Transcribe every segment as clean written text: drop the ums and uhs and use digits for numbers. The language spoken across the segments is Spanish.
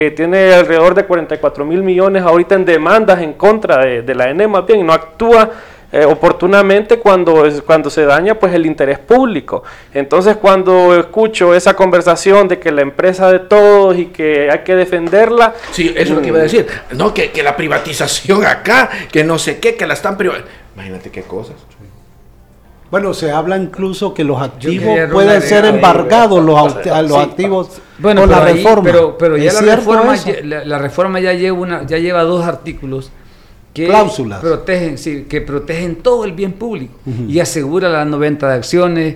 tiene alrededor de 44.000 millones ahorita en demandas en contra de la ENE, más bien, y no actúa oportunamente cuando se daña pues el interés público. Entonces, cuando escucho esa conversación de que la empresa de todos y que hay que defenderla... Sí, eso es lo que iba a decir. No, que la privatización acá, que no sé qué, que la están privatizando. Imagínate qué cosas. Bueno, se habla incluso que los activos pueden ser embargados, los activos bueno, con la reforma. Pero ya la reforma ya lleva 2 artículos que cláusulas protegen, sí, que protegen todo el bien público y asegura la no venta de acciones,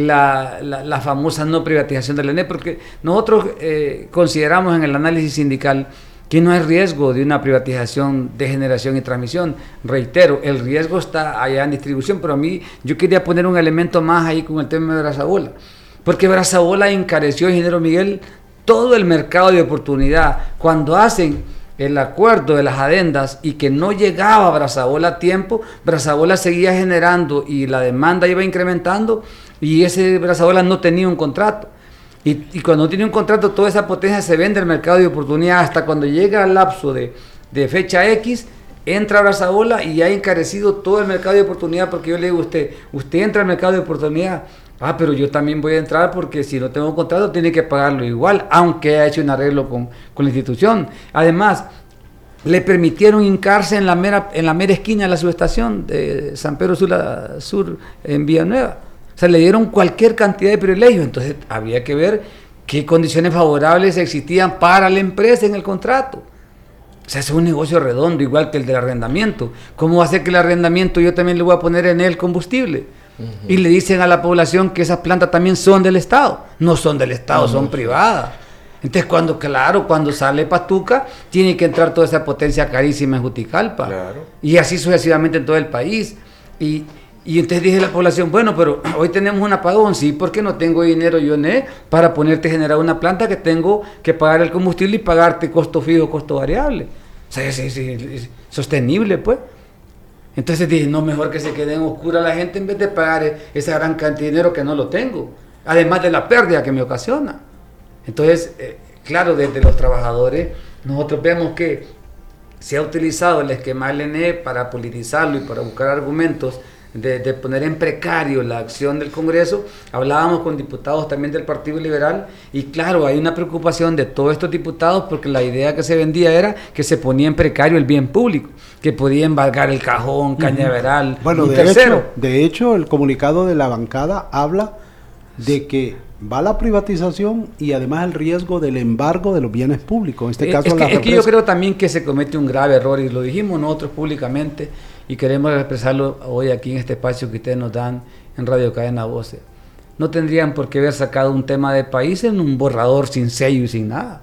la famosa no privatización de la ENE, porque nosotros consideramos en el análisis sindical que no hay riesgo de una privatización de generación y transmisión. Reitero, el riesgo está allá en distribución, pero a mí yo quería poner un elemento más ahí con el tema de Brazabola, porque Brazabola encareció, ingeniero Miguel, todo el mercado de oportunidad. Cuando hacen el acuerdo de las adendas y que no llegaba Brazabola a tiempo, Brazabola seguía generando y la demanda iba incrementando y ese Brazabola no tenía un contrato. Y cuando no tiene un contrato, toda esa potencia se vende al mercado de oportunidad hasta cuando llega el lapso de fecha X, entra Brazabola y ha encarecido todo el mercado de oportunidad, porque yo le digo a usted entra al mercado de oportunidad, pero yo también voy a entrar porque si no tengo contrato tiene que pagarlo igual, aunque haya hecho un arreglo con la institución. Además, le permitieron hincarse en la mera esquina de la subestación de San Pedro Sula Sur en Villanueva. O sea, le dieron cualquier cantidad de privilegios, entonces había que ver qué condiciones favorables existían para la empresa en el contrato. O sea, es un negocio redondo, igual que el del arrendamiento. ¿Cómo va a ser que el arrendamiento yo también le voy a poner en él combustible? Y le dicen a la población que esas plantas también son del Estado. No son del Estado, son privadas. Entonces, cuando sale Patuca, tiene que entrar toda esa potencia carísima en Juticalpa. Claro. Y así sucesivamente en todo el país. Y entonces dije a la población, bueno, pero hoy tenemos un apagón, sí, porque no tengo dinero yo para ponerte a generar una planta que tengo que pagar el combustible y pagarte costo fijo, costo variable. O sea, es sostenible, pues. Entonces dije, no, mejor que se quede en oscura la gente en vez de pagar esa gran cantidad de dinero que no lo tengo, además de la pérdida que me ocasiona. Entonces, claro, desde los trabajadores, nosotros vemos que se ha utilizado el esquema LNE para politizarlo y para buscar argumentos de poner en precario la acción del Congreso. Hablábamos con diputados también del Partido Liberal y claro, hay una preocupación de todos estos diputados porque la idea que se vendía era que se ponía en precario el bien público, que podía embargar el Cajón, Cañaveral, bueno, de hecho, el comunicado de la bancada habla de que va la privatización y además el riesgo del embargo de los bienes públicos. En este caso, es que yo creo también que se comete un grave error y lo dijimos nosotros públicamente y queremos expresarlo hoy aquí en este espacio que ustedes nos dan en Radio Cadena Voces. No tendrían por qué haber sacado un tema de país en un borrador sin sello y sin nada.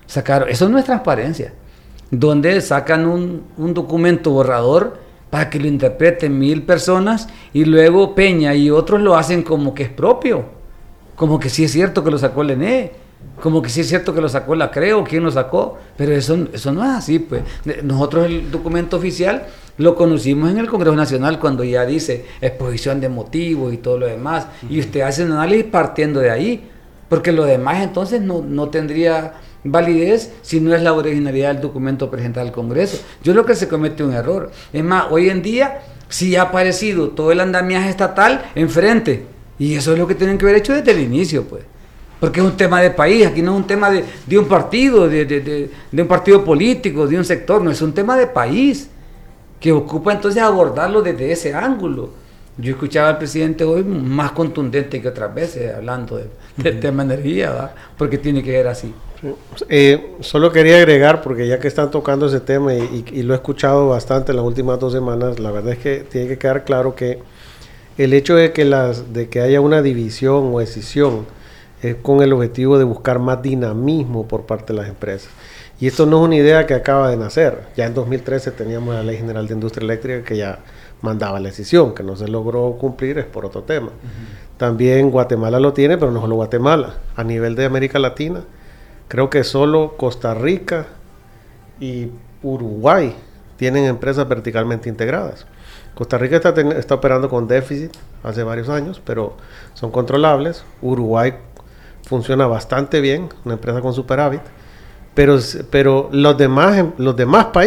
Eso no es transparencia. Donde sacan un documento borrador para que lo interpreten 1,000 personas y luego Peña y otros lo hacen como que es propio. Como que sí es cierto que lo sacó el ENE, como que sí es cierto que lo sacó la CREO, quién lo sacó, pero eso no es así, pues. Nosotros el documento oficial lo conocimos en el Congreso Nacional cuando ya dice exposición de motivos y todo lo demás, y usted hace un análisis partiendo de ahí, porque lo demás entonces no tendría validez si no es la originalidad del documento presentado al Congreso. Yo creo que se comete un error. Es más, hoy en día sí ha aparecido todo el andamiaje estatal enfrente, y eso es lo que tienen que haber hecho desde el inicio, pues. Porque es un tema de país, aquí no es un tema de un partido, de un partido político, de un sector, no, es un tema de país, que ocupa entonces abordarlo desde ese ángulo. Yo escuchaba al presidente hoy más contundente que otras veces, hablando del tema de energía, ¿verdad? Porque tiene que ser así. Solo quería agregar, porque ya que están tocando ese tema y lo he escuchado bastante en las últimas 2 semanas, la verdad es que tiene que quedar claro que el hecho de que haya una división o escisión es con el objetivo de buscar más dinamismo por parte de las empresas. Y esto no es una idea que acaba de nacer. Ya en 2013 teníamos la Ley General de Industria Eléctrica que ya mandaba la escisión, que no se logró cumplir, es por otro tema. También Guatemala lo tiene, pero no solo Guatemala. A nivel de América Latina, creo que solo Costa Rica y Uruguay tienen empresas verticalmente integradas. Costa Rica está operando con déficit hace varios años, pero son controlables. Uruguay funciona bastante bien, una empresa con superávit. pero los demás países